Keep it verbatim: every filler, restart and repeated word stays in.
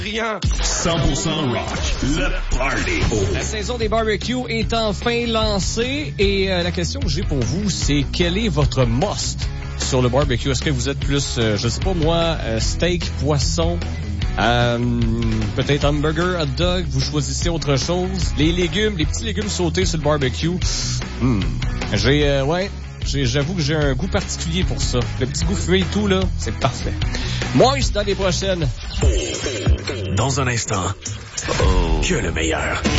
Rien. cent pour cent rock, le party. La saison des barbecues est enfin lancée et euh, la question que j'ai pour vous, c'est quel est votre must sur le barbecue? Est-ce que vous êtes plus, euh, je sais pas moi, euh, steak, poisson, euh, peut-être hamburger, hot dog, vous choisissez autre chose? Les légumes, les petits légumes sautés sur le barbecue. Hmm. J'ai, euh, ouais, j'ai, j'avoue que j'ai un goût particulier pour ça. Le petit goût fumé et tout, là, c'est parfait. Moi, c'est dans les prochaines. Dans un instant, que le meilleur.